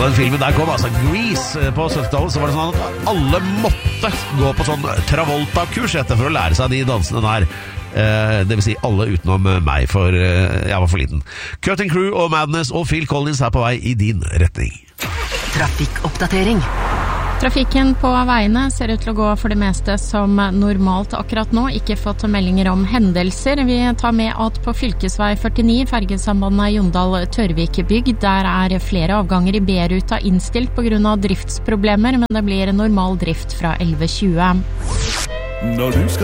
den filmen der kom, altså Grease på 70-tallet, så var det sånn at alle måtte gå på sånn Travolta-kurs for å lære seg de dansene der. Det vil si alle utenom meg, for jeg var for liten. Cutting Crew og Madness og Phil Collins på vei i din retning. Trafikkoppdatering. Trafikken på veiene ser ut til å gå for det meste som normalt akkurat nå. Ikke fått meldinger om hendelser. Vi tar med at på fylkesvei 49, fergesambandet Jondal-Tørvik-bygd, der flere avganger i B-ruta innstilt på grunn av driftsproblemer, men det blir normal drift fra 11:20. Når du skal